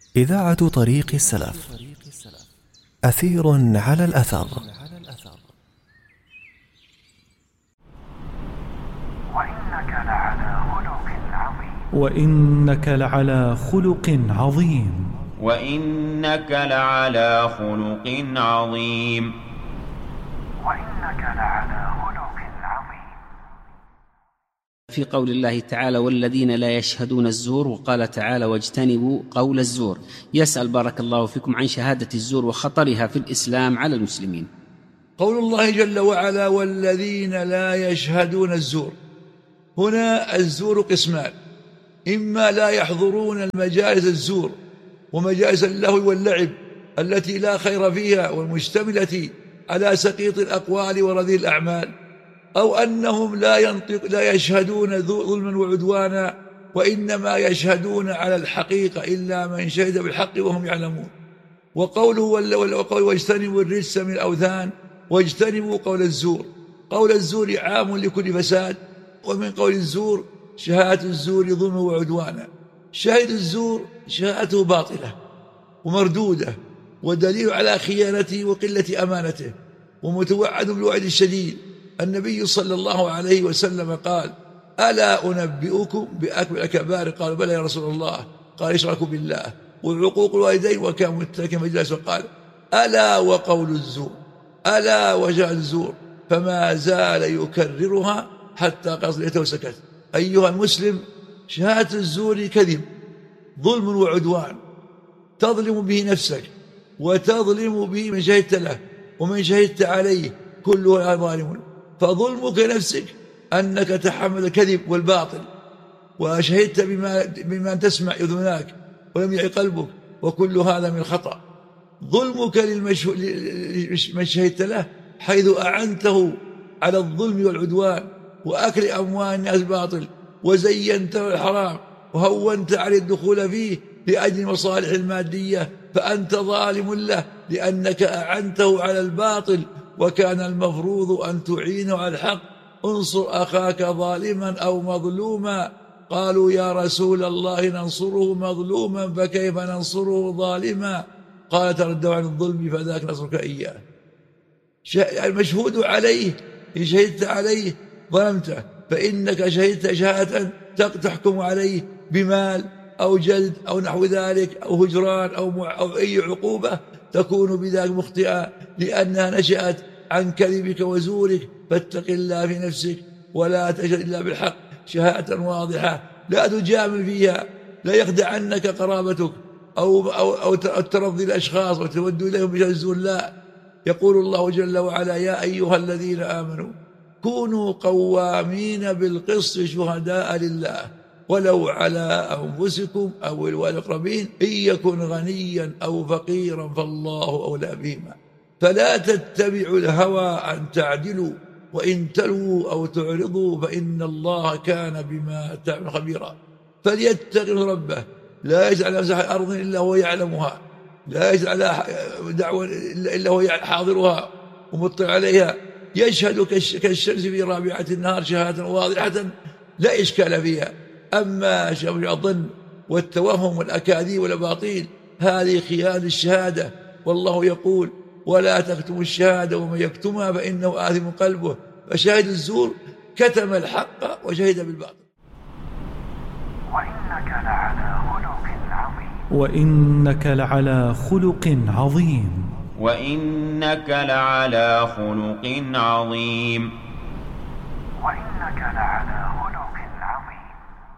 إذاعة طريق السلف. أثير على الأثر. وإنك لعلى خلق عظيم. وإنك لعلى خلق عظيم. وإنك لعلى خلق عظيم. في قول الله تعالى: والذين لا يشهدون الزور، وقال تعالى: واجتنبوا قول الزور. يسأل بارك الله فيكم عن شهادة الزور وخطرها في الإسلام على المسلمين. قول الله جل وعلا: والذين لا يشهدون الزور. هنا الزور قسمان: إما لا يحضرون المجالس الزور ومجالس اللهو واللعب التي لا خير فيها والمشتملة على سقيط الأقوال ورذيل الأعمال، أو أنهم لا يشهدون ظلما وعدوانا، وإنما يشهدون على الحقيقة إلا من شهد بالحق وهم يعلمون. وقوله واجتنبوا الرجس من الأوثان، واجتنبوا قول الزور. قول الزور عام لكل فساد، ومن قول الزور شهادة الزور ظلم وعدوانا. شاهد الزور شهادته باطلة ومردودة، ودليل على خيانته وقلة أمانته، ومتوعد بالوعد الشديد. النبي صلى الله عليه وسلم قال: ألا أنبئكم بأكبر الكبائر؟ قال: بلى يا رسول الله. قال: اشركوا بالله وعقوق الوالدين وكان متكئا مجلس. وقال: ألا وقول الزور، ألا وجاء الزور، فما زال يكررها حتى قصدته وسكت. أيها المسلم، شهادة الزور كذب، ظلم وعدوان، تظلم به نفسك وتظلم به من شهدت له ومن شهدت عليه، كلها ظالم. فظلمك نفسك أنك تحمل الكذب والباطل وشهدت بما تسمع أذناك ولم يعي قلبك، وكل هذا من الخطأ. ظلمك لمن شهدت له حيث أعنته على الظلم والعدوان وأكل أموال الناس باطل، وزينته الحرام وهونت عليه الدخول فيه لأجل المصالح المادية، فأنت ظالم له لأنك أعنته على الباطل، وكان المفروض أن تعينه على الحق. انصر أخاك ظالما أو مظلوما. قالوا: يا رسول الله ننصره مظلوما فكيف ننصره ظالما؟ قال: تردوا عن الظلم فذاك نصرك إياه. المشهود عليه إن شهدت عليه ظلمته، فإنك شهدت شهادة تحكم عليه بمال أو جلد أو نحو ذلك أو هجران أو أي عقوبة، تكون بذلك مخطئا لأنها نشأت عن كذبك وزورك. فاتق الله في نفسك ولا تشهد إلا بالحق شهادة واضحة لا تجامل فيها، لا يخدعنك قرابتك أو ترضي الأشخاص وتود إليهم بشهادة الزور. لا، يقول الله جل وعلا: يا أيها الذين آمنوا كونوا قوامين بالقسط شهداء لله ولو على أنفسكم أو الأقربين إن يكن غنيا أو فقيرا فالله أولى بهما. فلا تتبعوا الهوى أن تعدلوا، وإن تلووا أو تعرضوا فإن الله كان بما تعملون خبيرا. فليتق ربه، لا يجعل نفسه أرض إلا هو يعلمها، لا يجعل دعوة إلا هو حاضرها ومطلع عليها. يشهد كالشمس في رابعة النهار شهادة واضحة لا إشكال فيها. أما الظن والتوهم والأكاذيب والأباطيل هذه خيانة الشهادة، والله يقول: ولا تكتموا الشهادة ومن يكتمها فإنه آثم قلبه. فشاهد الزور كتم الحق وشهد بالباطل. وإنك لعلى خلق عظيم. وإنك لعلى خلق عظيم. وإنك لعلى خلق عظيم. وإنك لعلى خلق عظيم.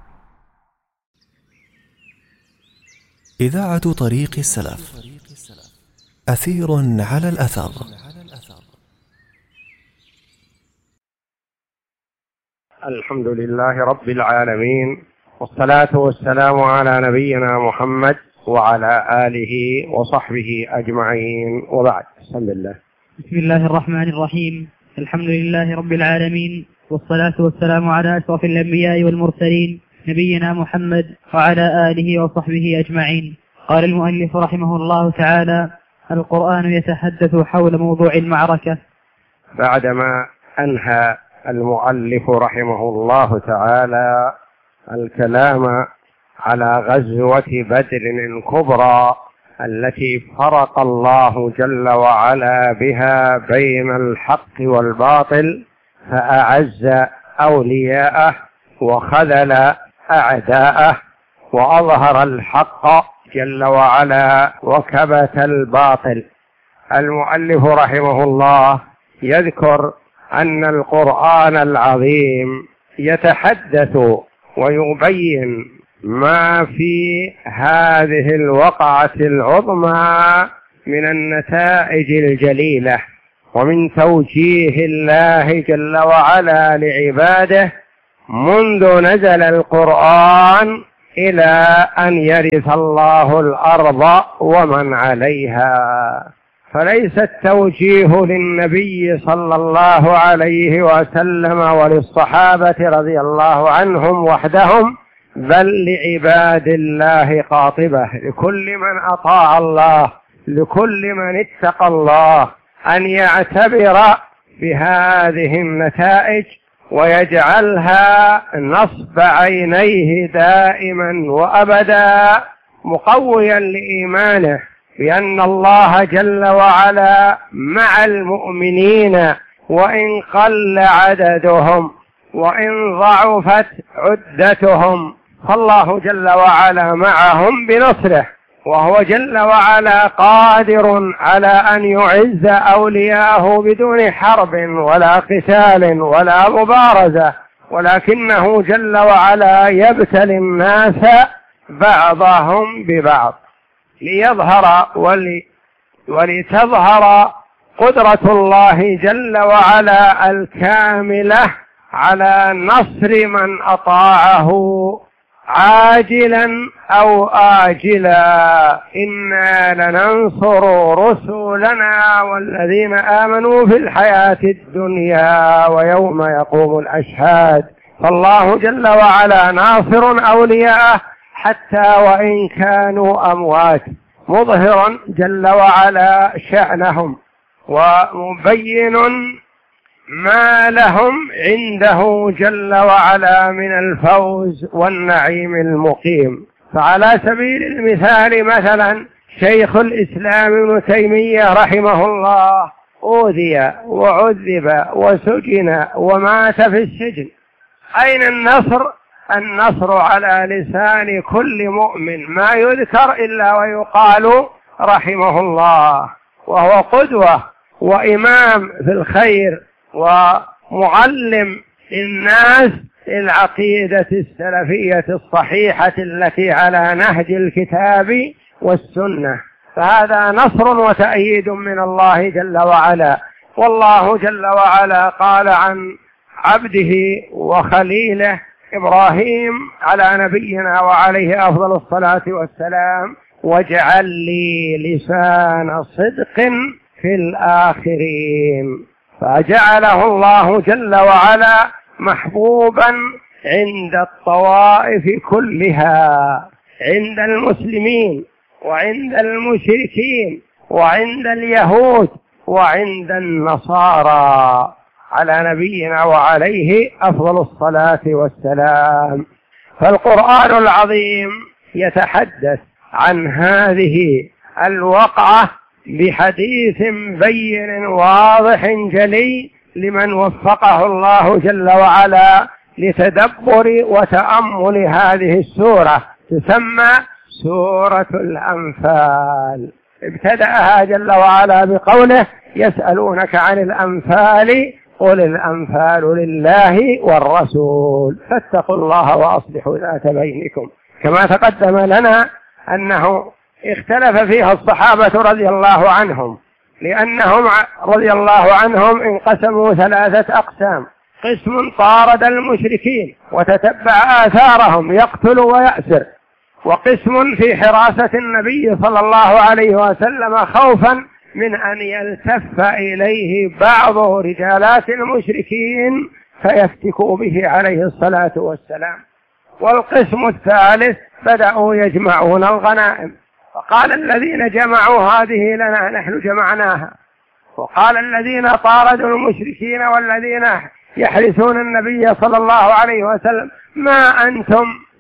إذاعة طريق السلف. أثير على الأثر. الحمد لله رب العالمين، والصلاة والسلام على نبينا محمد وعلى آله وصحبه أجمعين، وبعد. بسم الله الرحمن الرحيم. الحمد لله رب العالمين، والصلاة والسلام على أشرف الأنبياء والمرسلين نبينا محمد وعلى آله وصحبه أجمعين. قال المؤلف رحمه الله تعالى: القرآن يتحدث حول موضوع المعركة. بعدما أنهى المؤلف رحمه الله تعالى الكلام على غزوة بدر الكبرى التي فرق الله جل وعلا بها بين الحق والباطل، فأعز أولياءه وخذل أعداءه، وأظهر الحق جل وعلا وكبت الباطل. المؤلف رحمه الله يذكر أن القرآن العظيم يتحدث ويبين ما في هذه الوقعة العظمى من النتائج الجليلة ومن توجيه الله جل وعلا لعباده منذ نزل القرآن إلى أن يرث الله الأرض ومن عليها. فليس التوجيه للنبي صلى الله عليه وسلم وللصحابة رضي الله عنهم وحدهم، بل لعباد الله قاطبة، لكل من أطاع الله، لكل من اتقى الله، أن يعتبر بهذه النتائج ويجعلها نصب عينيه دائما وأبدا، مقويا لإيمانه بأن الله جل وعلا مع المؤمنين وإن قل عددهم وإن ضعفت عدتهم، فالله جل وعلا معهم بنصره، وهو جل وعلا قادر على أن يعز أولياءه بدون حرب ولا قتال ولا مبارزة، ولكنه جل وعلا يبتلي الناس بعضهم ببعض ليظهر ولتظهر قدرة الله جل وعلا الكاملة على نصر من أطاعه عاجلا أو آجلا. إنا لننصر رسلنا والذين آمنوا في الحياة الدنيا ويوم يقوم الأشهاد. فالله جل وعلا ناصر أولياءه حتى وإن كانوا أموات، مظهرا جل وعلا شأنهم ومبين ما لهم عنده جل وعلا من الفوز والنعيم المقيم. فعلى سبيل المثال مثلا شيخ الإسلام ابن تيمية رحمه الله أوذي وعذب وسجن ومات في السجن. أين النصر؟ النصر على لسان كل مؤمن ما يذكر إلا ويقال رحمه الله، وهو قدوة وإمام في الخير ومعلم الناس العقيدة السلفية الصحيحة التي على نهج الكتاب والسنة. فهذا نصر وتأييد من الله جل وعلا. والله جل وعلا قال عن عبده وخليله إبراهيم على نبينا وعليه أفضل الصلاة والسلام: واجعل لي لسان صدق في الآخرين. فجعله الله جل وعلا محبوبا عند الطوائف كلها، عند المسلمين وعند المشركين وعند اليهود وعند النصارى، على نبينا وعليه أفضل الصلاة والسلام. فالقرآن العظيم يتحدث عن هذه الوقعة بحديث بين واضح جلي لمن وفقه الله جل وعلا لتدبر وتأمل هذه السورة، تسمى سورة الأنفال. ابتدأها جل وعلا بقوله: يسألونك عن الأنفال قل الأنفال لله والرسول فاتقوا الله وأصلحوا ذات بينكم. كما تقدم لنا أنه اختلف فيها الصحابة رضي الله عنهم، لأنهم رضي الله عنهم انقسموا 3 أقسام: قسم طارد المشركين وتتبع آثارهم يقتل ويأسر، وقسم في حراسة النبي صلى الله عليه وسلم خوفا من أن يلتف إليه بعض رجالات المشركين فيفتكوا به عليه الصلاة والسلام. والقسم الثالث بدأوا يجمعون الغنائم، فقال الذين جمعوا هذه لنا نحن جمعناها، وقال الذين طاردوا المشركين والذين يحرسون النبي صلى الله عليه وسلم ما أنتم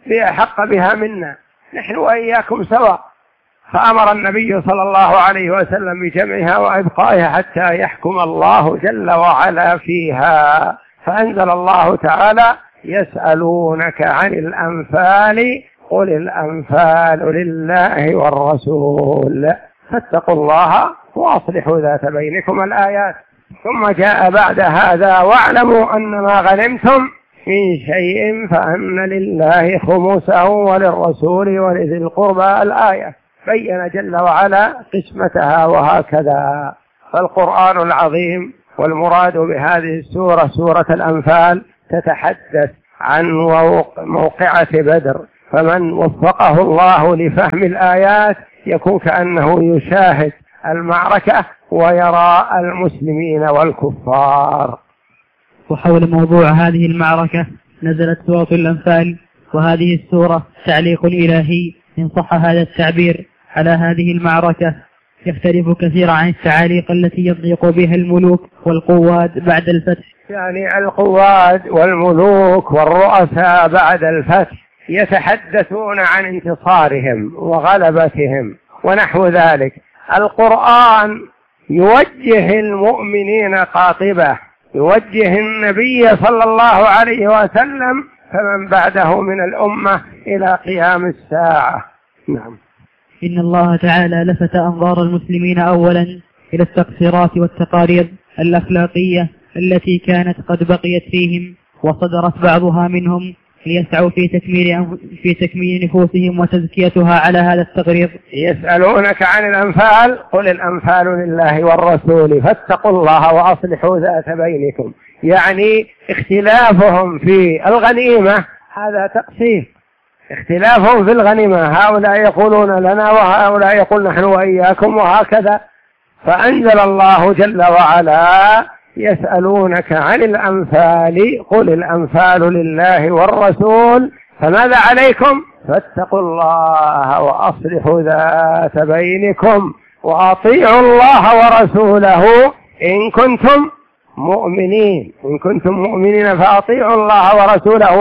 بأحق بها منا، نحن وإياكم سواء. فأمر النبي صلى الله عليه وسلم بجمعها وإبقائها حتى يحكم الله جل وعلا فيها. فأنزل الله تعالى: يسألونك عن الأنفال قل الأنفال لله والرسول فاتقوا الله وأصلحوا ذات بينكم الآيات. ثم جاء بعد هذا: واعلموا أن ما غنمتم من شيء فأن لله خمسه وللرسول ولذي القربى الآية. بين جل وعلا قسمتها وهكذا. فالقرآن العظيم والمراد بهذه السورة سورة الأنفال تتحدث عن موقعة بدر، فمن وفقه الله لفهم الآيات يكون كأنه يشاهد المعركة ويرى المسلمين والكفار. وحول موضوع هذه المعركة نزلت سورة الأنفال، وهذه السورة تعليق إلهي إن صح هذا التعبير على هذه المعركة، يختلف كثيرا عن التعاليق التي يضيق بها الملوك والقواد بعد الفتح. يعني القواد والملوك والرؤساء بعد الفتح يتحدثون عن انتصارهم وغلبتهم ونحو ذلك. القرآن يوجه المؤمنين قاطبة، يوجه النبي صلى الله عليه وسلم فمن بعده من الأمة إلى قيام الساعة. نعم. إن الله تعالى لفت أنظار المسلمين أولا إلى التقصيرات والتقارير الأخلاقية التي كانت قد بقيت فيهم وصدرت بعضها منهم ليسعوا في تكميل نفوسهم وتزكيتها على هذا التقرير. يسألونك عن الأنفال قل الأنفال لله والرسول فاتقوا الله وأصلحوا ذات بينكم. يعني اختلافهم في الغنيمة هذا تقصير، اختلافهم في الغنيمة، هؤلاء يقولون لنا وهؤلاء يقول نحن وإياكم وهكذا. فأنزل الله جل وعلا: يسألونك عن الأنفال قل الأنفال لله والرسول فماذا عليكم فاتقوا الله وأصلحوا ذات بينكم وأطيعوا الله ورسوله إن كنتم مؤمنين. إن كنتم مؤمنين فأطيعوا الله ورسوله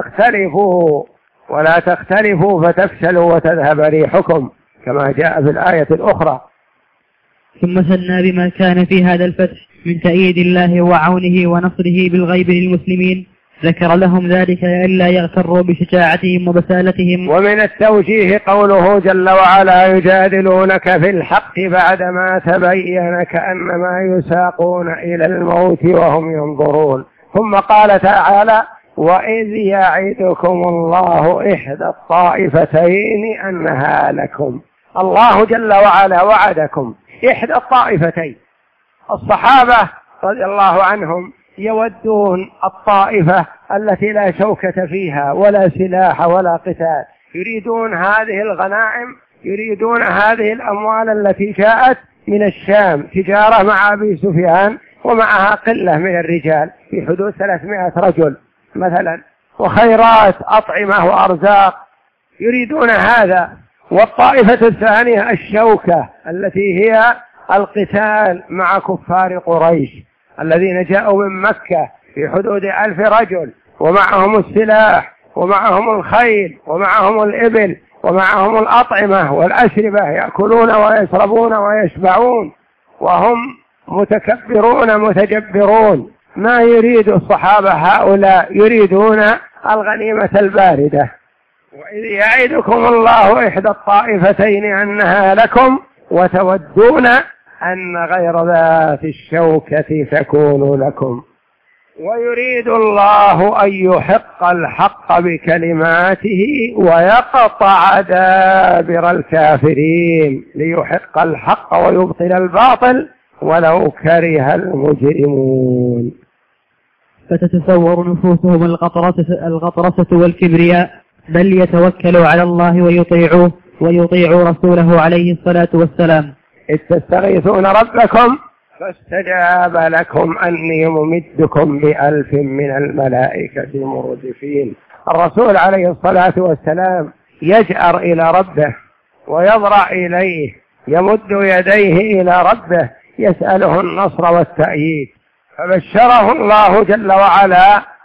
ولا تختلفوا فتفشلوا وتذهب ريحكم كما جاء في الآية الأخرى. ثم ثنى بما كان في هذا الفتح من تأييد الله وعونه ونصره بالغيب للمسلمين، ذكر لهم ذلك لئلا يغتروا بشجاعتهم وبسالتهم. ومن التوجيه قوله جل وعلا: يجادلونك في الحق بعدما تبين كأنما يساقون إلى الموت وهم ينظرون. ثم قال تعالى: وإذ يعدكم الله إحدى الطائفتين أنها لكم. الله جل وعلا وعدكم إحدى الطائفتين. الصحابة رضي الله عنهم يودون الطائفة التي لا شوكة فيها ولا سلاح ولا قتال، يريدون هذه الغنائم، يريدون هذه الأموال التي جاءت من الشام تجارة مع أبي سفيان ومعها قلة من الرجال في حدود 300 رجل مثلا، وخيرات أطعمة وأرزاق، يريدون هذا. والطائفة الثانية الشوكة التي هي القتال مع كفار قريش الذين جاءوا من مكة في حدود 1000 رجل، ومعهم السلاح ومعهم الخيل ومعهم الإبل ومعهم الأطعمة والأشربة، يأكلون ويشربون ويشبعون وهم متكبرون متجبرون. ما يريد الصحابة هؤلاء، يريدون الغنيمة الباردة. وإذ يعدكم الله إحدى الطائفتين أنها لكم وتودون أن غير ذات الشوكة تكون لكم. ويريد الله أن يحق الحق بكلماته ويقطع دابر الكافرين ليحق الحق ويبطل الباطل ولو كره المجرمون. فتتصور نفوسهم الغطرسة والكبرياء، بل يتوكلوا على الله ويطيعوا رسوله عليه الصلاة والسلام. إذ تستغيثون ربكم فاستجاب لكم أني ممدكم ب1000 من الملائكة مردفين. الرسول عليه الصلاة والسلام يجأر إلى ربه ويضرع إليه، يمد يديه إلى ربه يسأله النصر والتأييد، فبشره الله جل وعلا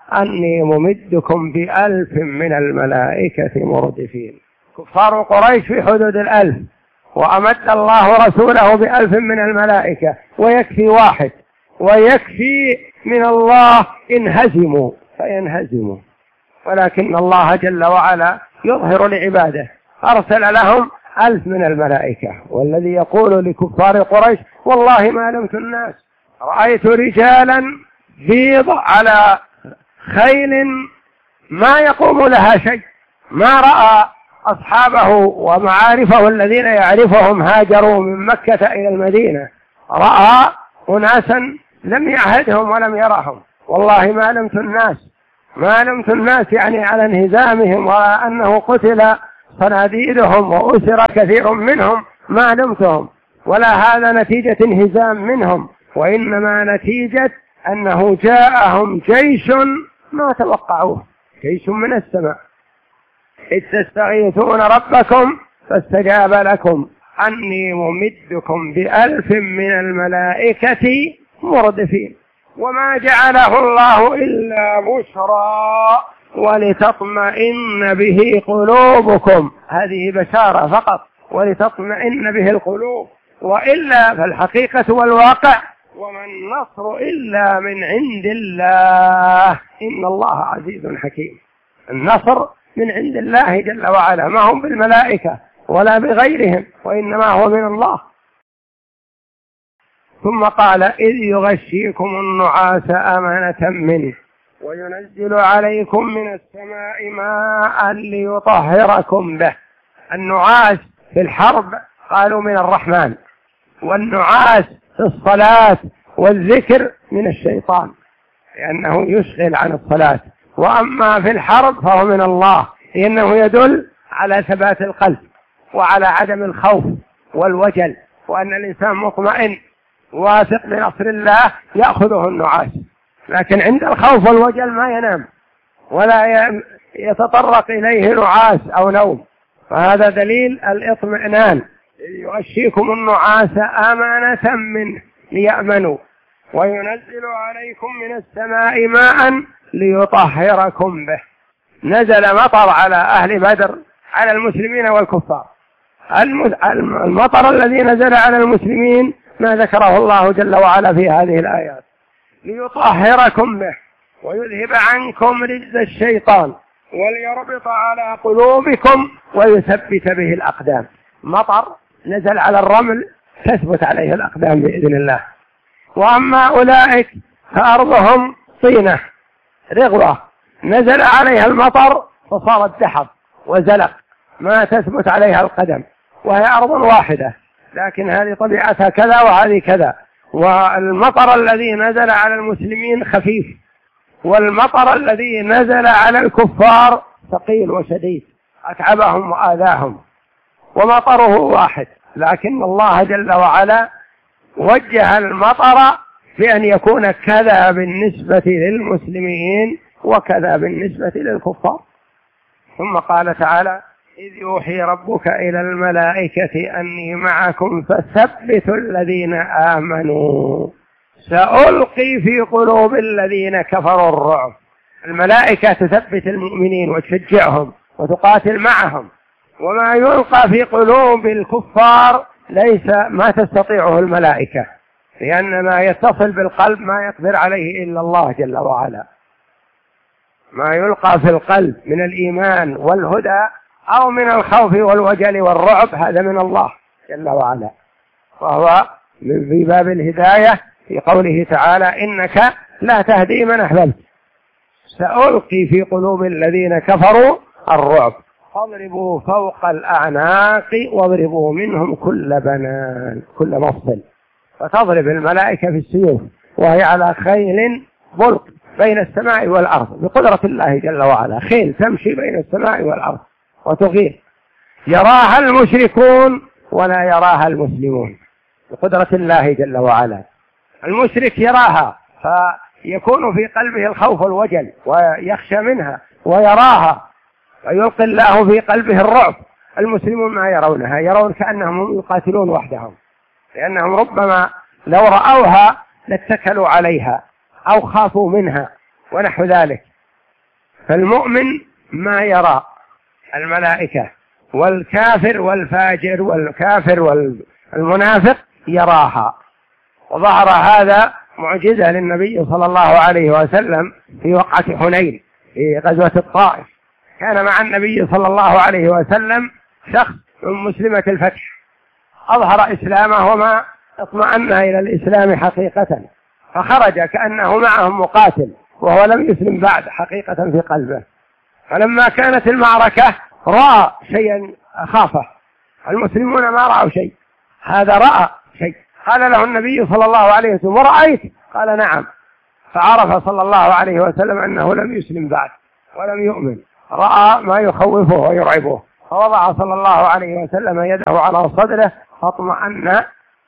أني ممدكم ب1000 من الملائكة مردفين. كفار قريش في حدود 1000، وأمد الله رسوله ب1000 من الملائكة، ويكفي واحد، ويكفي من الله إن هزموا فينهزموا، ولكن الله جل وعلا يظهر لعباده، أرسل لهم 1000 من الملائكة. والذي يقول لكفار قريش والله ما علمت الناس، رأيت رجالا بيض على خيل ما يقوم لها شيء، ما رأى أصحابه ومعارفه الذين يعرفهم هاجروا من مكة إلى المدينة، رأى أناسا لم يعهدهم ولم يرهم. والله ما علمت الناس يعني على انهزامهم وأنه قتل صناديدهم وأسر كثير منهم، ما علمتهم، ولا هذا نتيجة انهزام منهم، وإنما نتيجة أنه جاءهم جيش ما توقعوه، جيش من السماء. إذ تستغيثون ربكم فاستجاب لكم أني ممدكم ب1000 من الملائكة مردفين. وما جعله الله إلا بشرى ولتطمئن به قلوبكم، هذه بشارة فقط، ولتطمئن به القلوب، وإلا فالحقيقة والواقع وما النصر إلا من عند الله إن الله عزيز حكيم. النصر من عند الله جل وعلا، ما هم بالملائكة ولا بغيرهم، وإنما هو من الله. ثم قال إذ يغشيكم النعاس أمنة منه وينزل عليكم من السماء ماء ليطهركم به. النعاس في الحرب قالوا من الرحمن، والنعاس في الصلاة والذكر من الشيطان لأنه يشغل عن الصلاة، وأما في الحرب فهو من الله لأنه يدل على ثبات القلب وعلى عدم الخوف والوجل، وأن الإنسان مطمئن واثق بنصر الله يأخذه النعاس، لكن عند الخوف والوجل ما ينام ولا يتطرق إليه نعاس أو نوم، فهذا دليل الاطمئنان. يغشيكم النعاس أمانة منه ليأمنوا وينزل عليكم من السماء ماء ليطهركم به. نزل مطر على أهل بدر، على المسلمين والكفار. المطر الذي نزل على المسلمين ما ذكره الله جل وعلا في هذه الآيات، ليطهركم به ويذهب عنكم رجز الشيطان وليربط على قلوبكم ويثبت به الأقدام. مطر نزل على الرمل تثبت عليه الأقدام بإذن الله. وأما أولئك فأرضهم طينة رغوة نزل عليها المطر فصارت دحض وزلق ما تثبت عليها القدم، وهي أرض واحدة، لكن هذه طبيعتها كذا وهذه كذا. والمطر الذي نزل على المسلمين خفيف، والمطر الذي نزل على الكفار ثقيل وشديد أتعبهم وآذاهم، ومطره واحد، لكن الله جل وعلا وجه المطر بأن يكون كذا بالنسبة للمسلمين وكذا بالنسبة للكفار. ثم قال تعالى إذ يوحي ربك إلى الملائكة أني معكم فثبتوا الذين آمنوا سألقي في قلوب الذين كفروا الرعب. الملائكة تثبت المؤمنين وتشجعهم وتقاتل معهم، وما يلقى في قلوب الكفار ليس ما تستطيعه الملائكة، لأن ما يتصل بالقلب ما يقدر عليه إلا الله جل وعلا. ما يلقى في القلب من الإيمان والهدى أو من الخوف والوجل والرعب هذا من الله جل وعلا، وهو في باب الهداية في قوله تعالى إنك لا تهدي من أحببت سألقي في قلوب الذين كفروا الرعب فاضربوا فوق الأعناق واضربوا منهم كل بنان كل مفصل. فتضرب الملائكة في السيوف وهي على خيل بلق بين السماء والأرض بقدرة الله جل وعلا، خيل تمشي بين السماء والأرض وتغير، يراها المشركون ولا يراها المسلمون بقدرة الله جل وعلا. المشرك يراها فيكون في قلبه الخوف والوجل ويخشى منها ويراها فيلقي الله في قلبه الرعب. المسلمون ما يرونها، يرون كأنهم يقاتلون وحدهم، لأنهم ربما لو رأوها لاتكلوا عليها أو خافوا منها ونحو ذلك، فالمؤمن ما يرى الملائكة، والكافر والفاجر والكافر والمنافق يراها. وظهر هذا معجزة للنبي صلى الله عليه وسلم في وقعة حنين في غزوة الطائف. كان مع النبي صلى الله عليه وسلم شخص من مسلمة الفتح أظهر إسلامه وما اطمأن إلى الإسلام حقيقة، فخرج كأنه معهم مقاتل وهو لم يسلم بعد حقيقة في قلبه. فلما كانت المعركة رأى شيئا خافه، المسلمون ما رأوا شيء، هذا رأى شيء. قال له النبي صلى الله عليه وسلم: ورأيت؟ قال: نعم. فعرف صلى الله عليه وسلم أنه لم يسلم بعد ولم يؤمن، رأى ما يخوفه ويرعبه. فوضع صلى الله عليه وسلم يده على صدره فاطمأن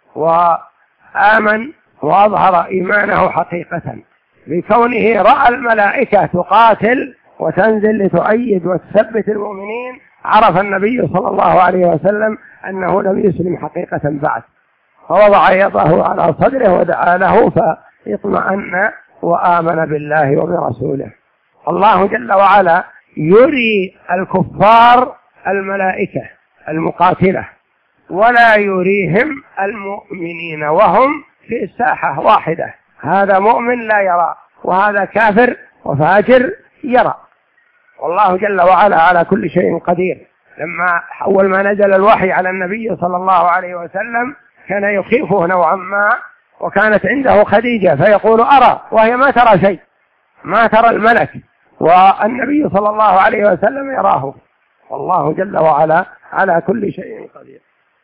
وآمن وأظهر إيمانه حقيقة بكونه رأى الملائكة تقاتل وتنزل لتؤيد وتثبت المؤمنين. عرف النبي صلى الله عليه وسلم أنه لم يسلم حقيقة بعد، فوضع يده على صدره ودعا له فاطمأن وآمن بالله وبرسوله. الله جل وعلا يري الكفار الملائكة المقاتلة ولا يريهم المؤمنين وهم في الساحة واحدة، هذا مؤمن لا يرى وهذا كافر وفاجر يرى. والله جل وعلا على كل شيء قدير. لما أول ما نزل الوحي على النبي صلى الله عليه وسلم كان يخيفه نوعا ما، وكانت عنده خديجة فيقول: أرى، وهي ما ترى شيء، ما ترى الملك، والنبي صلى الله عليه وسلم يراه. والله جل وعلا على كل شيء قدير.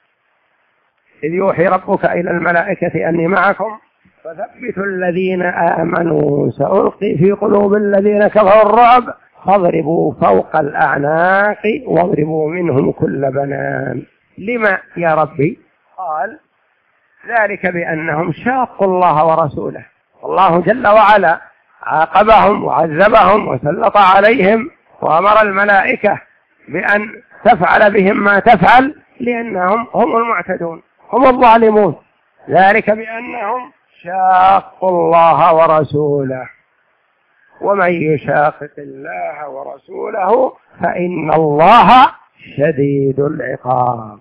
إذ يوحي ربك إلى الملائكة أني معكم فثبتوا الذين آمنوا سألقي في قلوب الذين كفروا الرعب فاضربوا فوق الأعناق واضربوا منهم كل بنان. لما يا ربي؟ قال: ذلك بأنهم شاقوا الله ورسوله. الله جل وعلا عاقبهم وعذبهم وسلط عليهم وأمر الملائكة بأن تفعل بهم ما تفعل لأنهم هم المعتدون، هم الظالمون. ذلك بأنهم شاقوا الله ورسوله، ومن يشاقق الله ورسوله فإن الله شديد العقاب.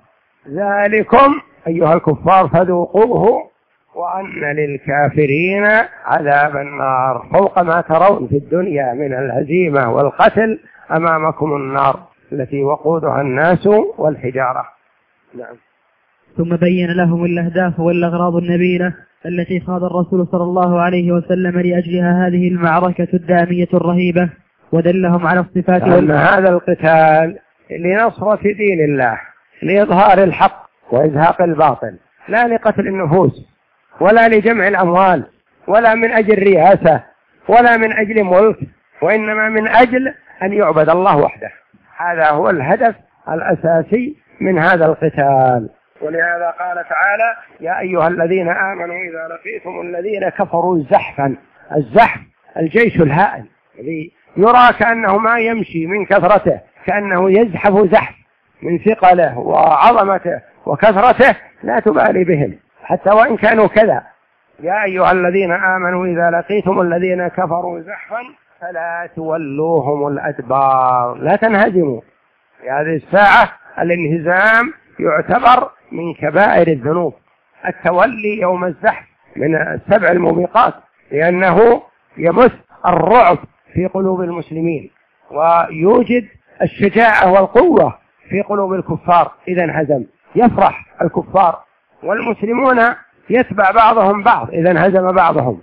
ذلكم أيها الكفار فذوقوه وأن للكافرين عذاب النار. فوق ما ترون في الدنيا من الهزيمة والقتل أمامكم النار التي وقودها الناس والحجارة. نعم. ثم بين لهم الأهداف والأغراض النبيلة التي خاض الرسول صلى الله عليه وسلم لأجلها هذه المعركة الدامية الرهيبة، ودلهم على الصفات أن هذا القتال لنصرة دين الله، لإظهار الحق وإزهاق الباطل، لا لقتل النفوس ولا لجمع الأموال ولا من أجل رئاسة ولا من أجل ملك، وإنما من أجل أن يعبد الله وحده. هذا هو الهدف الأساسي من هذا القتال. ولهذا قال تعالى: يا أيها الذين آمنوا إذا لقيتم الذين كفروا زحفا. الزحف الجيش الهائل الذي يرى كأنه ما يمشي من كثرته، كأنه يزحف زحف من ثقله وعظمته وكثرته، لا تبالي بهم حتى وإن كانوا كذا. يا أيها الذين آمنوا إذا لقيتم الذين كفروا زحفا فلا تولوهم الأدبار. لا تنهزموا. في هذه الساعة الانهزام يعتبر من كبائر الذنوب. التولي يوم الزحف من 7 الموبقات، لأنه يبث الرعب في قلوب المسلمين ويوجد الشجاعة والقوة في قلوب الكفار. إذا انهزم يفرح الكفار، والمسلمون يتبع بعضهم بعض إذا انهزم بعضهم.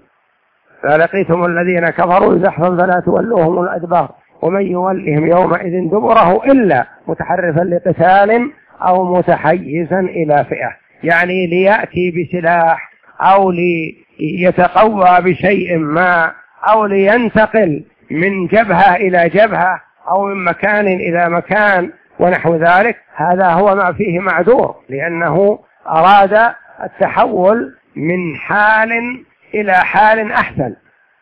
فلقيتم الذين كفروا زحفا فلا تولوهم الأدبار ومن يولهم يومئذ دبره إلا متحرفا لقتال أو متحيزا إلى فئة، يعني ليأتي بسلاح أو ليتقوى بشيء ما أو لينتقل من جبهة إلى جبهة أو من مكان إلى مكان ونحو ذلك. هذا هو ما فيه معذور، لأنه أراد التحول من حال إلى حال أحسن.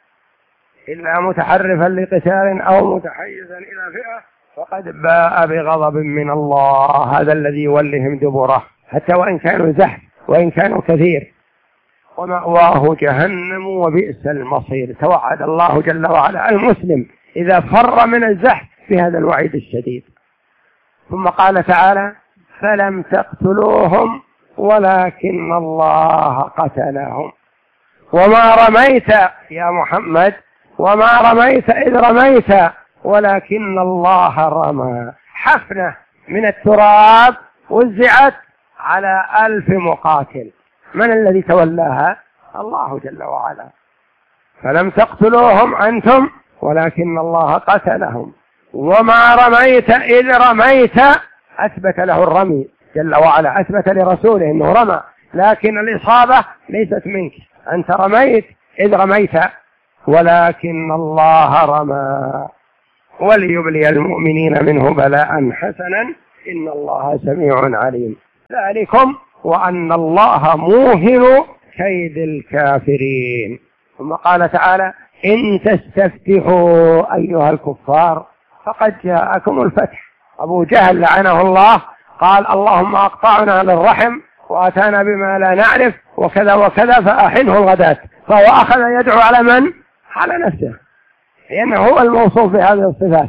إلا متحرفا لقتال أو متحيزا إلى فئة فقد باء بغضب من الله. هذا الذي يولهم دبره حتى وإن كانوا زحف وإن كانوا كثير، ومأواه جهنم وبئس المصير. توعد الله جل وعلا المسلم إذا فر من الزحف بهذا الوعيد الشديد. ثم قال تعالى: فلم تقتلوهم ولكن الله قتلهم وما رميت يا محمد وما رميت إذ رميت ولكن الله رمى. حفنة من التراب وزعت على 1000 مقاتل، من الذي تولاها؟ الله جل وعلا. فلم تقتلوهم أنتم ولكن الله قتلهم وما رميت إذ رميت، أثبت له الرمي جل وعلا، أثبت لرسوله أنه رمى، لكن الإصابة ليست منك، أنت رميت إذ رميت ولكن الله رمى وليبلي المؤمنين منه بلاء حسنا إن الله سميع عليم. ذلكم وأن الله موهن كيد الكافرين. ثم قال تعالى: إن تستفتحوا أيها الكفار فقد جاءكم الفتح. أبو جهل لعنه الله قال: اللهم أقطعنا للرحم وأتانا بما لا نعرف وكذا وكذا فأحنه الغداة، فهو أخذ يدعو على من؟ على نفسه، لأنه هو الموصوف بهذه الصفات.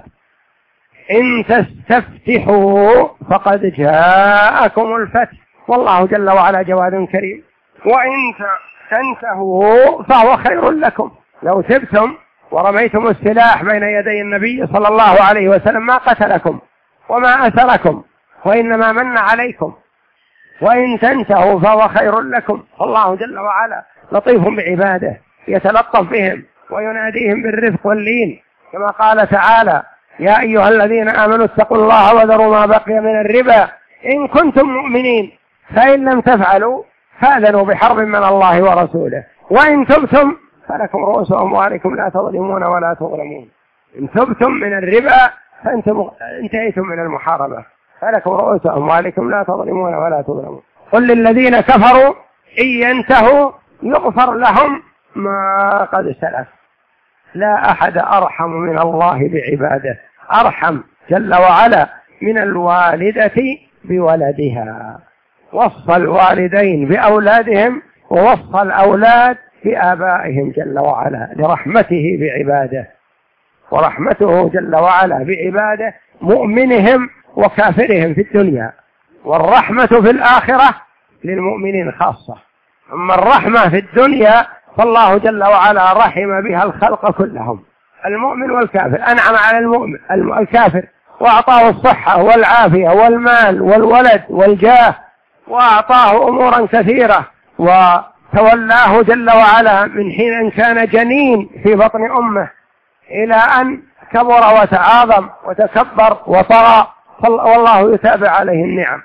إن تستفتحوا فقد جاءكم الفتح والله جل وعلا جواد كريم، وإن تنتهوا فهو خير لكم. لو تبتم ورميتم السلاح بين يدي النبي صلى الله عليه وسلم ما قتلكم وما أثركم وإنما من عليكم، وإن تنتهوا فهو خير لكم. الله جل وعلا لطيف بعباده، يتلطف بهم ويناديهم بالرفق واللين، كما قال تعالى: يا أيها الذين آمنوا اتقوا الله وذروا ما بقي من الربا إن كنتم مؤمنين فإن لم تفعلوا فأذنوا بحرب من الله ورسوله وإن تبتم فلكم رؤوس أموالكم لا تظلمون ولا تظلمون. إن تبتم من الربا فأنتم انتهيتم من المحاربة، فلكم رؤوس أموالكم لا تظلمون ولا تظلمون. قل للذين كفروا إن ينتهوا يغفر لهم ما قد سلف. لا أحد أرحم من الله بعباده، أرحم جل وعلا من الوالدة بولدها. وصى الوالدين بأولادهم ووصى الأولاد بآبائهم جل وعلا لرحمته بعباده، ورحمته جل وعلا بعباده مؤمنهم وكافرهم في الدنيا، والرحمة في الآخرة للمؤمنين خاصة. أما الرحمة في الدنيا فالله جل وعلا رحم بها الخلق كلهم، المؤمن والكافر. أنعم على المؤمن الكافر وأعطاه الصحة والعافية والمال والولد والجاه، وأعطاه أمورا كثيرة، وتولاه جل وعلا من حين أن كان جنين في بطن أمه إلى أن كبر وتعاظم وتكبر وطغى، والله يتابع عليه النعم.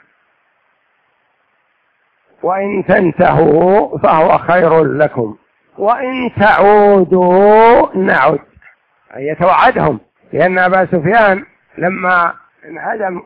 وإن تنتهوا فهو خير لكم وإن تعودوا نعد، أي يتوعدهم، لأن أبا سفيان لما انهزم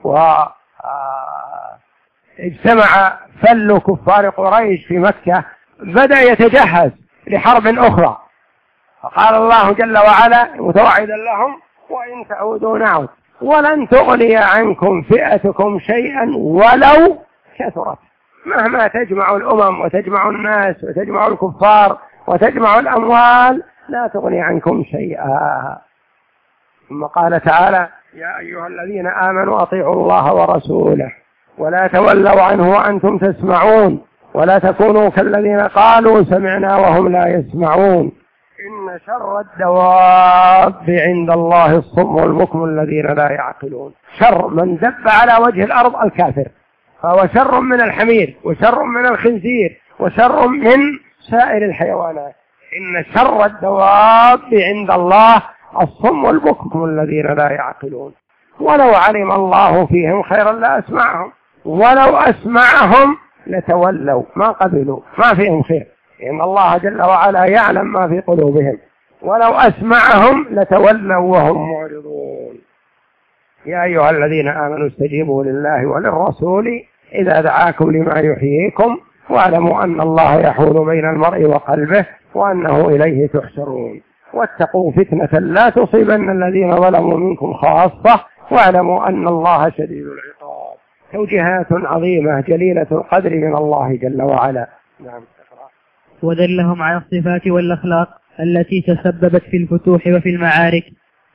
واجتمع فل كفار قريش في مكة بدأ يتجهز لحرب أخرى، فقال الله جل وعلا متوعدا لهم: وإن تعودوا نعد ولن تغني عنكم فئتكم شيئا ولو كثرت. مهما تجمع الأمم وتجمع الناس وتجمع الكفار وتجمع الأموال لا تغني عنكم شيئا. ثم قال تعالى: يا أيها الذين آمنوا أطيعوا الله ورسوله ولا تولوا عنه وأنتم تسمعون ولا تكونوا كالذين قالوا سمعنا وهم لا يسمعون إن شر الدواب عند الله الصم والبكم الذين لا يعقلون. شر من دب على وجه الأرض الكافر، فهو شر من الحمير وشر من الخنزير وشر من سائر الحيوانات. إن شر الدواب عند الله الصم والبكم الذين لا يعقلون. ولو علم الله فيهم خيرا لأسمعهم ولو أسمعهم لتولوا ما قبلوا، ما فيهم خير، إن الله جل وعلا يعلم ما في قلوبهم. ولو أسمعهم لتولوا وهم معرضون. يا أيها الذين آمنوا استجيبوا لله وللرسول إذا دعاكم لما يحييكم واعلموا أن الله يحول بين المرء وقلبه وأنه إليه تحشرون. واتقوا فتنة لا تصيبن الذين ظلموا منكم خاصة واعلموا أن الله شديد العقاب. توجيهات عظيمة جليلة القدر من الله جل وعلا. نعم. ودلهم على الصفات والأخلاق التي تسببت في الفتوح وفي المعارك،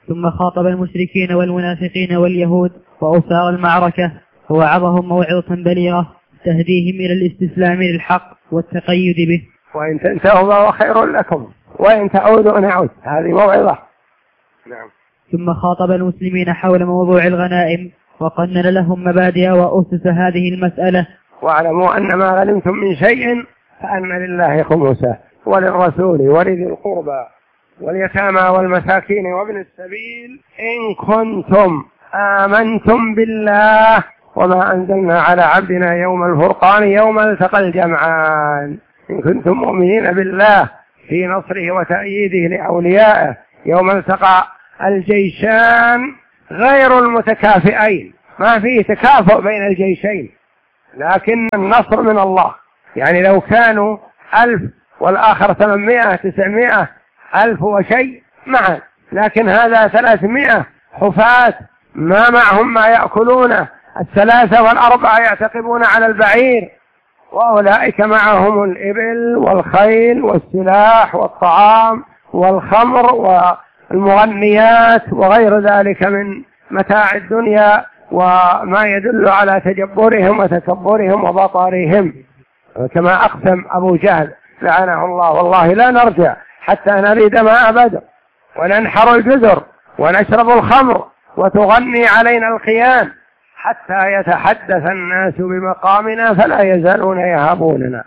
ثم خاطب المشركين والمنافقين واليهود وأسار المعركة ووعظهم موعظة بليغة تهديهم إلى الاستسلام للحق والتقيد به. وإن تنتهوا فهو خير لكم وإن تعودوا نعود. هذه موعظة. نعم. ثم خاطب المسلمين حول موضوع الغنائم وقنن لهم مبادئ وأسس هذه المسألة. واعلموا أن ما غنمتم من شيء فأن لله خمسه وللرسول ولذي القربى واليتامى والمساكين وابن السبيل إن كنتم آمنتم بالله وما أنزلنا على عبدنا يوم الفرقان يوم التقى الجمعان. إن كنتم مؤمنين بالله في نصره وتأييده لأوليائه يوم التقى الجيشان غير المتكافئين، ما فيه تكافؤ بين الجيشين، لكن النصر من الله. يعني لو كانوا 1000 والآخر 800 900 1000 وشيء معا، لكن هذا 300 حفاة ما معهم ما يأكلونه، 3 و4 يعتقبون على البعير، وأولئك معهم الإبل والخيل والسلاح والطعام والخمر والمغنيات وغير ذلك من متاع الدنيا وما يدل على تجبرهم وتكبرهم وبطرهم. كما أقسم أبو جهل لعنه الله والله لا نرجع حتى نريد ماء بدر وننحر الجزر ونشرب الخمر وتغني علينا القيان حتى يتحدث الناس بمقامنا فلا يزالون يهابوننا.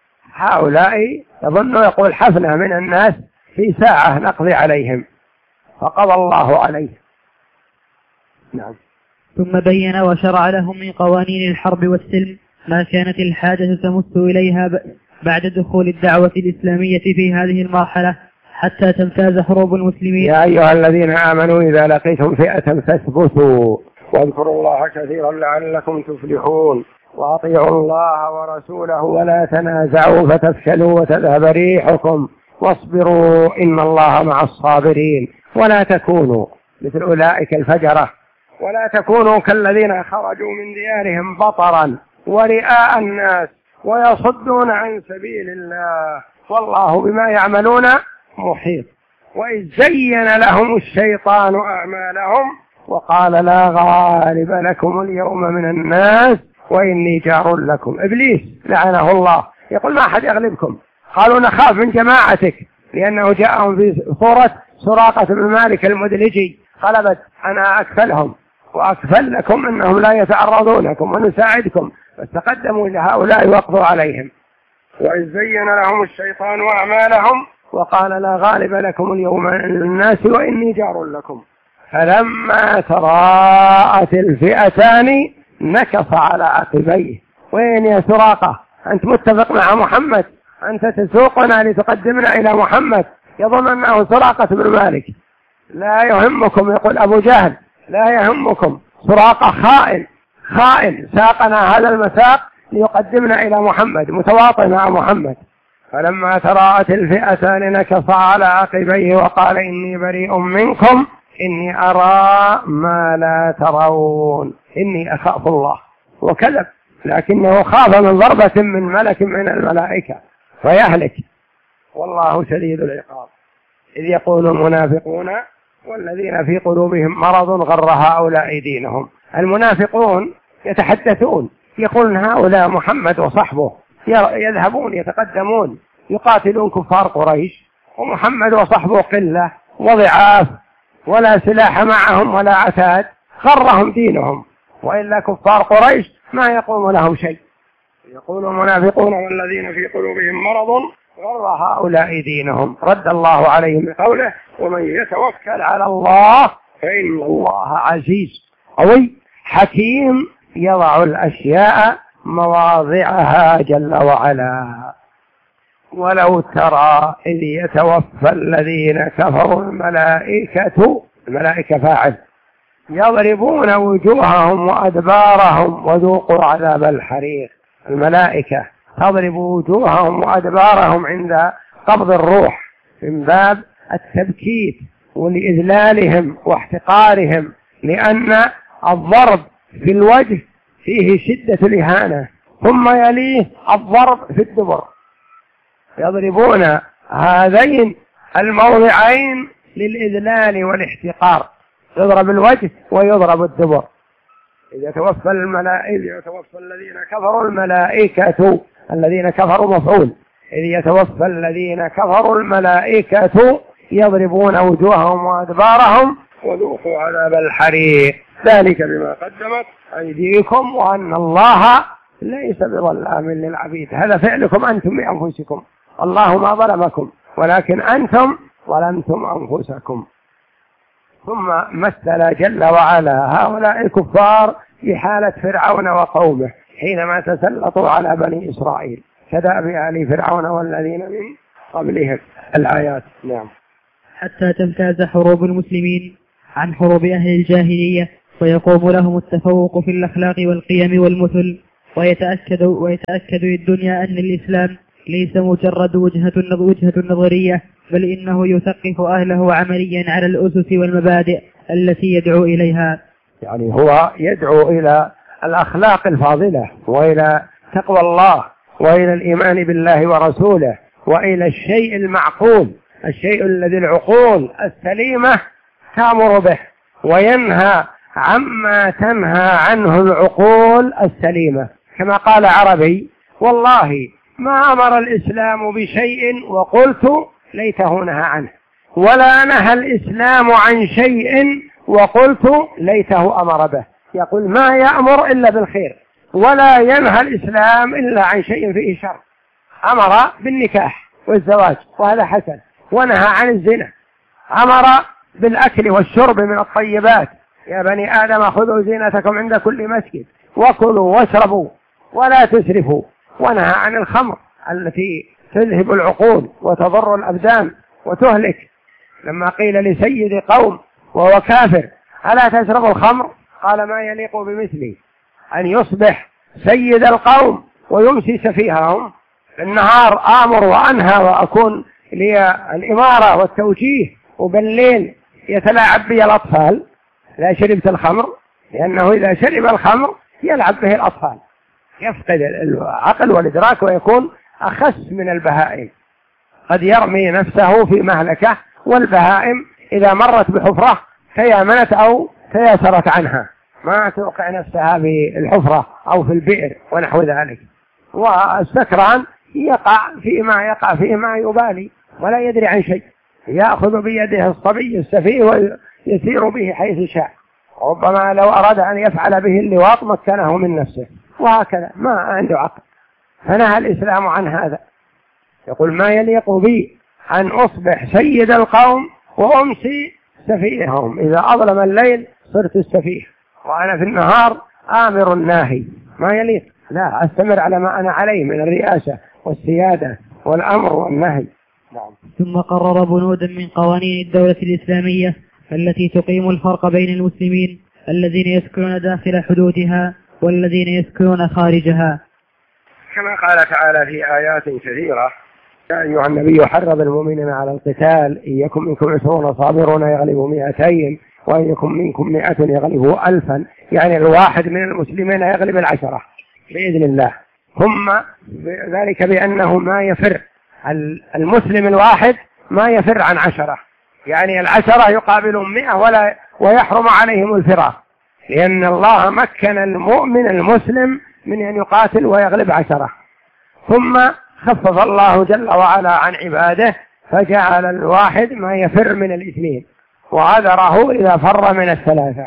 هؤلاء يظن يقول حفنة من الناس في ساعة نقضي عليهم، فقضى الله عليه. نعم. ثم بين وشرع لهم من قوانين الحرب والسلم ما كانت الحاجة تمس إليها بعد دخول الدعوة الإسلامية في هذه المرحلة حتى تمتاز حروب المسلمين. يا أيها الذين آمنوا إذا لقيتم فئة فاثبتوا واذكروا الله كثيرا لعلكم تفلحون وأطيعوا الله ورسوله ولا تنازعوا فتفشلوا وتذهب ريحكم واصبروا إن الله مع الصابرين ولا تكونوا مثل أولئك الفجرة ولا تكونوا كالذين خرجوا من ديارهم بطرا ورئاء الناس ويصدون عن سبيل الله والله بما يعملون محيط. وإذ زين لهم الشيطان أعمالهم وقال لا غالب لكم اليوم من الناس وإني جار لكم. إبليس لعنه الله يقول ما أحد يغلبكم، قالوا نخاف من جماعتك لأنه جاءهم في صورة سراقة بن مالك المدلجي غلبت أنا أكفلهم وأكفل لكم أنهم لا يتعرضونكم ونساعدكم، فاستقدموا لهؤلاء وقضوا عليهم. وإذ زين لهم الشيطان أعمالهم وقال لا غالب لكم اليوم من الناس وإني جار لكم فلما تراءت الفئتان نكص على عقبيه. وين يا سراقة؟ أنت متفق مع محمد، أنت تسوقنا لتقدمنا إلى محمد. يظن أنه سراقة بن مالك. لا يهمكم، يقول أبو جهل لا يهمكم، سراقة خائن ساقنا هذا المساق ليقدمنا إلى محمد، متواطئ مع محمد. فلما تراءت الفئتان نكص على عقبيه وقال إني بريء منكم إني أرى ما لا ترون إني أخاف الله. وكذب، لكنه خاف من ضربة من ملك من الملائكة فيهلك والله شديد العقاب. إذ يقول المنافقون والذين في قلوبهم مرض غر هؤلاء دينهم. المنافقون يتحدثون يقولون هؤلاء محمد وصحبه يذهبون يتقدمون يقاتلون كفار قريش ومحمد وصحبه قلة وضعاف ولا سلاح معهم ولا عتاد، غرهم دينهم، وإلا كفار قريش ما يقوم لهم شيء. يقول المنافقون والذين في قلوبهم مرض غر هؤلاء دينهم. رد الله عليهم بقوله ومن يتوكل على الله فإن الله عزيز قوي حكيم يضع الأشياء مواضعها جل وعلا. ولو ترى إذ يتوفى الذين كفروا الملائكة فاعل يضربون وجوههم وأدبارهم وذوقوا عذاب الحريق. الملائكة تضرب وجوههم وأدبارهم عند قبض الروح من باب التبكيت ولإذلالهم واحتقارهم، لأن الضرب في الوجه فيه شدة الإهانة، ثم يليه الضرب في الدبر. يضربون هذين الموضعين للإذلال والاحتقار، يضرب الوجه ويضرب الدبر. إذ يتوفى الذين كفروا الملائكة، الذين كفروا مفعول، إذ يتوفى الذين كفروا الملائكة يضربون وجوههم وأدبارهم وذوقوا عذاب الحريق ذلك بما قدمت أيديكم وأن الله ليس بظلام للعبيد. هذا فعلكم أنتم بأنفسكم، الله ما ظلمكم ولكن أنتم ظلمتم أنفسكم. ثم مثل جل وعلا هؤلاء الكفار بحالة فرعون وقومه حينما تسلطوا على بني إسرائيل كدأب آل فرعون والذين من قبلهم الآيات. نعم. حتى تمتاز حروب المسلمين عن حروب أهل الجاهلية ويقوم لهم التفوق في الأخلاق والقيم والمثل، ويتأكد الدنيا أن الإسلام ليس مجرد وجهة نظرية، بل إنه يثقف أهله عمليا على الأسس والمبادئ التي يدعو إليها. يعني هو يدعو إلى الأخلاق الفاضلة وإلى تقوى الله وإلى الإيمان بالله ورسوله وإلى الشيء المعقول، الشيء الذي العقول السليمة تأمر به، وينهى عما تنهى عنه العقول السليمة. كما قال عربي: والله ما أمر الإسلام بشيء وقلت ليته نهى عنه، ولا نهى الإسلام عن شيء وقلت ليته أمر به. يقول ما يأمر إلا بالخير، ولا ينهى الإسلام إلا عن شيء فيه شر. أمر بالنكاح والزواج وهذا حسن، ونهى عن الزنا، أمر بالأكل والشرب من الطيبات: يا بني آدم خذوا زينتكم عند كل مسجد وكلوا واشربوا ولا تسرفوا، ونهى عن الخمر التي تذهب العقول وتضر الأبدان وتهلك. لما قيل لسيد قوم وهو كافر: ألا تشرب الخمر؟ قال: ما يليق بمثلي أن يصبح سيد القوم ويمسي سفيههم. النهار آمر وأنهى وأكون لي الإمارة والتوجيه، وبالليل يتلاعب بي الأطفال. لا شربت الخمر، لأنه إذا شرب الخمر يلعب به الأطفال، يفقد العقل والإدراك ويكون أخس من البهائم، قد يرمي نفسه في مهلكة. والبهائم إذا مرت بحفرة تيامنت أو تياسرت عنها، ما توقع نفسها في الحفرة أو في البئر ونحو ذلك. والسكران يقع فيما يبالي ولا يدري عن شيء، يأخذ بيده الصبي السفيه ويسير به حيث شاء، ربما لو أراد أن يفعل به اللواط مكنه من نفسه، وهكذا ما عنده عقل. فنهى الإسلام عن هذا، يقول: ما يليق بي أن أصبح سيد القوم وأمسي سفيههم. إذا أظلم الليل صرت السفيه، وأنا في النهار آمر الناهي. ما يليق، لا أستمر على ما أنا عليه من الرئاسة والسيادة والأمر والنهي. نعم. ثم قرر بنودا من قوانين الدولة الإسلامية التي تقيم الفرق بين المسلمين الذين يسكنون داخل حدودها والذين يسكنون خارجها، كما قال تعالى في آيات كثيرة: يا أيها النبي حرض المؤمنين على القتال، إن يكن منكم 20 صابرون يغلبوا 200 وإن يكن منكم 100 يغلبوا 1000. يعني الواحد من المسلمين يغلب 10 بإذن الله. ثم ذلك بأنه ما يفر المسلم الواحد ما يفر عن 10، يعني 10 يقابلهم 100 ويحرم عليهم الفرار، لأن الله مكن المؤمن المسلم من أن يقاتل ويغلب 10. ثم خفف الله جل وعلا عن عباده فجعل الواحد ما يفر من الاثنين، وعذره إذا فر من 3.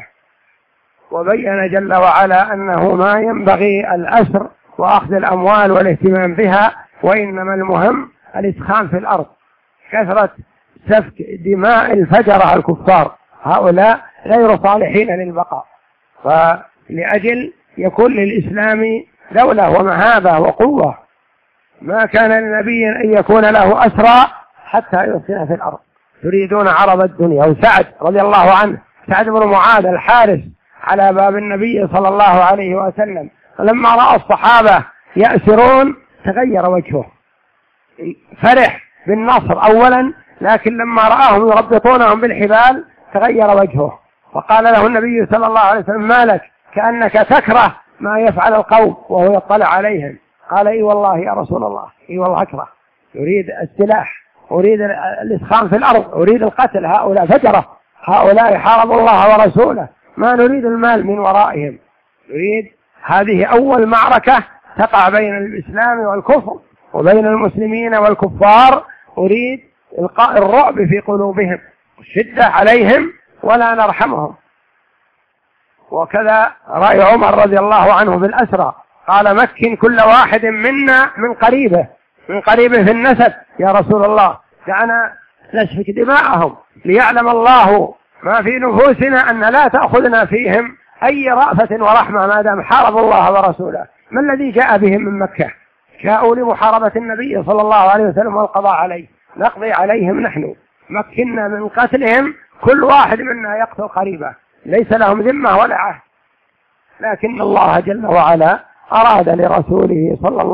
وبين جل وعلا أنه ما ينبغي الأسر وأخذ الأموال والاهتمام بها، وإنما المهم الإسخان في الأرض، كثرة سفك دماء الفجرة الكفار، هؤلاء غير صالحين للبقاء. فلأجل يكون للإسلام دولة ومهابة وقوة، ما كان لنبي أن يكون له أسرى حتى يسكن في الأرض، تريدون عرض الدنيا. وسعد رضي الله عنه، سعد بن معاذ الحارس على باب النبي صلى الله عليه وسلم، لما رأى الصحابة يأسرون تغير وجهه، فرح بالنصر أولا، لكن لما رآهم يربطونهم بالحبال تغير وجهه، وقال له النبي صلى الله عليه وسلم: ما لك؟ كأنك تكره ما يفعل القوم وهو يطلع عليهم. قال: اي والله يا رسول الله، اي والله أكره، أريد السلاح، أريد الإسخان في الأرض، أريد القتل، هؤلاء فجرة هؤلاء حاربوا الله ورسوله، ما نريد المال من ورائهم، نريد هذه أول معركة تقع بين الإسلام والكفر وبين المسلمين والكفار، أريد إلقاء الرعب في قلوبهم والشدة عليهم ولا نرحمهم. وكذا رأي عمر رضي الله عنه بالأسرى، قال مكن كل واحد منا من قريبه في النسب يا رسول الله، دعنا نسفك دماءهم ليعلم الله ما في نفوسنا أن لا تأخذنا فيهم أي رأفة ورحمة ما دام حاربوا الله ورسوله. ما الذي جاء بهم من مكة؟ جاءوا لمحاربة النبي صلى الله عليه وسلم والقضاء عليه، نقضي عليهم نحن. مكنا من قتلهم كل واحد منا يقتل قريبه، ليس لهم ذمة ولا عهد، لكن الله جل وعلا أراد لرسوله صلى الله